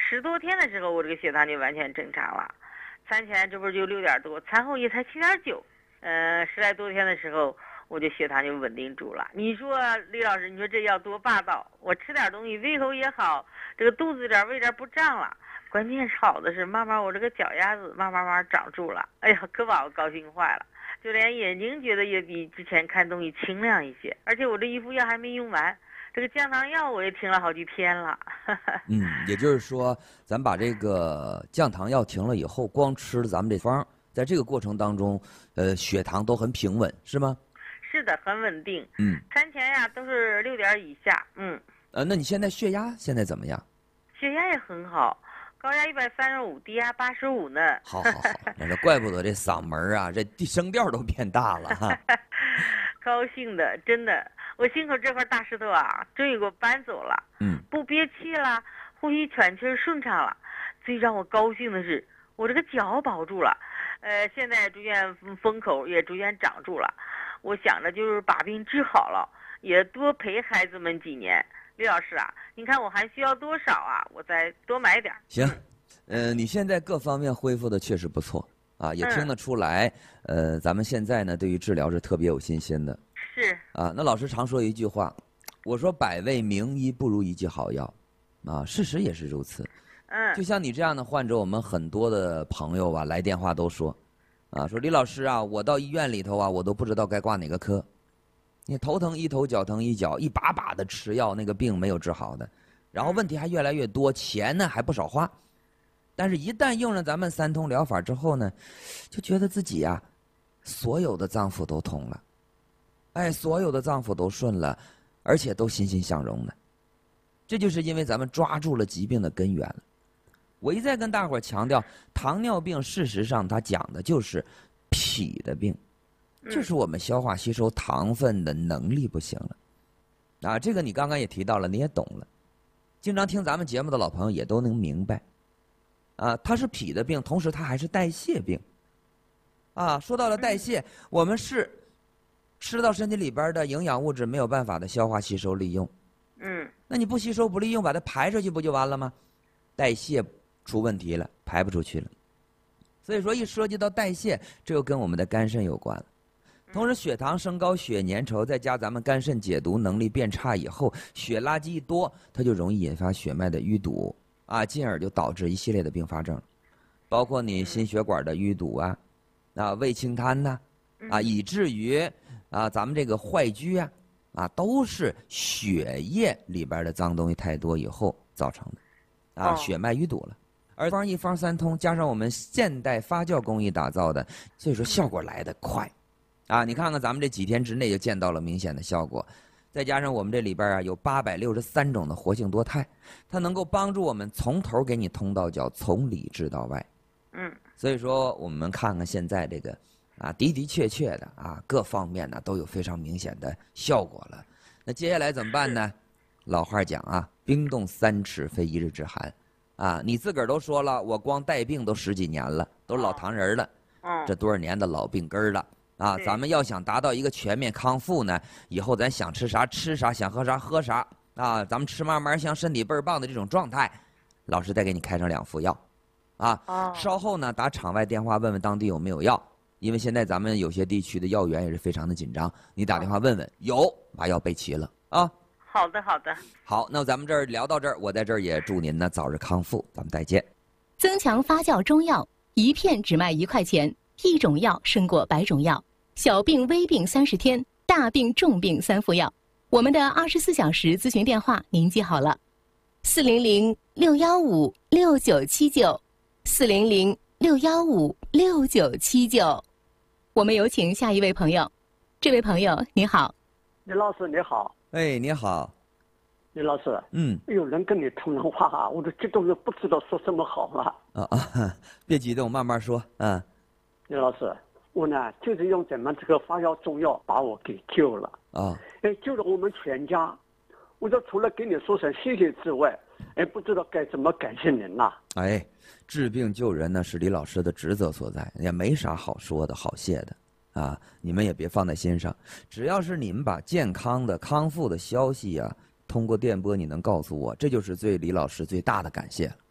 10多天的时候，我这个血糖就完全正常了。餐前这不是就6点多，餐后也才7.9。10来多天的时候，我这血糖就稳定住了。你说李老师，你说这药多霸道！我吃点东西胃口也好，这个肚子胃点不胀了。关键好的是，慢慢我这个脚丫子慢长住了。哎呀，可把我高兴坏了。就连眼睛觉得也比之前看东西清亮一些。而且我这一副药还没用完，这个降糖药我也停了好几天了。 也就是说，咱把这个降糖药停了以后，光吃了咱们这方，在这个过程当中，血糖都很平稳，是吗？ 是的，很稳定。餐前呀都是6点以下。 那你现在血压现在怎么样？ 血压也很好，高压135，低压85呢。 好，那怪不得这嗓门啊，这声调都变大了哈。 高兴的，真的，我心口这块大石头啊，终于给我搬走了。不憋气了，呼吸喘气顺畅了。最让我高兴的是，我这个脚保住了。现在逐渐风口也逐渐长住了。我想着就是把病治好了，也多陪孩子们几年。李老师啊，你看我还需要多少啊？我再多买点。 行，你现在各方面恢复的确实不错啊，也听得出来。咱们现在呢，对于治疗是特别有信心的。 是啊，那老师常说一句话，我说百味名医不如一剂好药，啊，事实也是如此。就像你这样的患者，我们很多的朋友啊来电话都说，说李老师啊，我到医院里头啊，我都不知道该挂哪个科。你头疼一头，脚疼一脚，一把把的吃药，那个病没有治好的，然后问题还越来越多，钱呢还不少花。但是，一旦用上咱们3通疗法之后呢，就觉得自己呀，所有的脏腑都通了，所有的脏腑都顺了，而且都欣欣向荣的。这就是因为咱们抓住了疾病的根源了。我一再跟大伙儿强调，糖尿病事实上它讲的就是脾的病。就是我们消化吸收糖分的能力不行了，这个你刚刚也提到了，你也懂了。经常听咱们节目的老朋友也都能明白，它是脾的病，同时它还是代谢病。说到了代谢，我们是吃到身体里边的营养物质没有办法的消化吸收利用，那你不吸收不利用，把它排出去不就完了吗？代谢出问题了，排不出去了。所以说，一涉及到代谢，这又跟我们的肝肾有关了。同时，血糖升高、血粘稠，再加咱们肝肾解毒能力变差以后，血垃圾一多，它就容易引发血脉的淤堵进而就导致一系列的并发症，包括你心血管的淤堵胃清瘫以至于咱们这个坏疽都是血液里边的脏东西太多以后造成的血脉淤堵了。而方一方3通加上我们现代发酵工艺打造的，所以说效果来得快。你看看咱们这几天之内就见到了明显的效果，再加上我们这里边有863种的活性多肽，它能够帮助我们从头给你通到脚，从里治到外。所以说我们看看现在这个的确的各方面呢都有非常明显的效果了。那接下来怎么办呢？老话讲冰冻3尺非一日之寒你自个儿都说了，我光带病都10几年了，都是老糖人了，这多少年的老病根了。咱们要想达到一个全面康复呢，以后咱想吃啥吃啥，想喝啥喝啥咱们吃慢慢香，身体倍儿棒的这种状态，老师再给你开上2副药稍后呢打场外电话问问当地有没有药，因为现在咱们有些地区的药源也是非常的紧张，你打电话问问有，把药备齐了好的。 好，那咱们这儿聊到这儿，我在这儿也祝您呢早日康复，咱们再见。 增强发酵中药，一片只卖1块钱，一种药胜过100种药。小病微病30天，大病重病3副药。我们的24小时咨询电话您记好了，400-615-6979，400-615-6979。我们有请下一位朋友。这位朋友你好。 李老师你好。 你好。 李老师，有人跟你通了话我都激动的不知道说什么好了。 别激动，慢慢说。 李老师，我呢就是用咱们这个发酵中药把我给救了救了我们全家。我就除了跟你说声谢谢之外，不知道该怎么感谢您了。 治病救人呢是李老师的职责所在，也没啥好说的好谢的你们也别放在心上。只要是你们把健康的康复的消息通过电波你能告诉我，这就是对李老师最大的感谢了。